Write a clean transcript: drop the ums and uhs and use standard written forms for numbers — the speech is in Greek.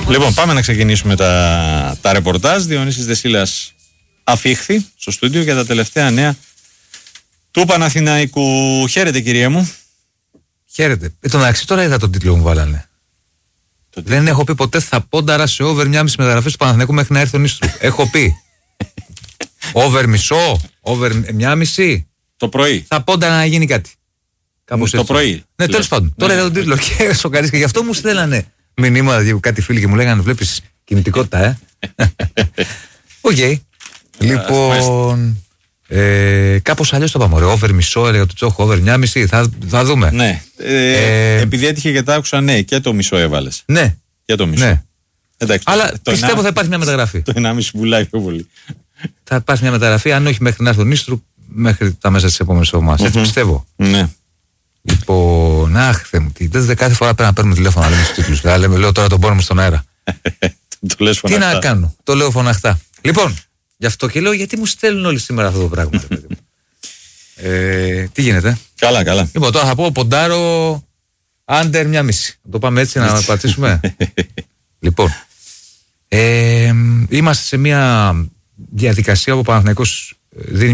Λοιπόν, πάμε να ξεκινήσουμε τα ρεπορτάζ. Διονύσης Δεσίλας αφήχθη στο στούντιο για τα τελευταία νέα του Παναθηναϊκού. Χαίρετε, κύριε μου. Χαίρετε. Το μεταξύ τώρα είδα τον τίτλο μου βάλανε. Δεν έχω πει ποτέ θα πόνταρα σε over 1,5 μεταγραφές του Παναθηναϊκού μέχρι να έρθει ο Νίστρου. Έχω πει. Over μισό, over 1,5. Το πρωί. Θα πόνταρα να γίνει κάτι. Κάπως το έτσι. πρωί. Ναι, τέλος πάντων. Τώρα είδα τον τίτλο και σοκαρίστηκα. Γι' αυτό μου στέλνανε μηνύματα κάτι φίλοι και μου λέγανε βλέπεις κινητικότητα, Οκ. Λοιπόν. Κάπως αλλιώς το πάμε. Over μισό, έλεγα το Τσόχο, over 1,5. Θα δούμε. Ναι. Επειδή έτυχε και τα άκουσα, ναι, και το μισό έβαλες. Ναι. Και το μισό. Ναι. Εντάξει, αλλά πιστεύω θα υπάρχει μια μεταγραφή. Το 1,5 πουλάει πιο πολύ. Θα υπάρχει μια μεταγραφή, αν όχι μέχρι να έρθει ο Νίστρου, μέχρι τα μέσα της επόμενης εβδομάδας. Έτσι πιστεύω. Ναι. Λοιπόν, Θεέ μου, κάθε φορά πρέπει να παίρνουμε τηλέφωνο να λέμε στους τίτλους. Λέω τώρα τον πόνο μου στον αέρα. Το λες φωναχτά. Τι να κάνω, το λέω φωναχτά. Λοιπόν, γι' αυτό και λέω γιατί μου στέλνουν όλοι σήμερα αυτό το πράγμα. Τι γίνεται. Καλά, καλά. Λοιπόν, τώρα θα πω ποντάρω under 1,5. Το πάμε έτσι να πατήσουμε. Λοιπόν, είμαστε σε μια διαδικασία που ο Παναθηναϊκός δίνει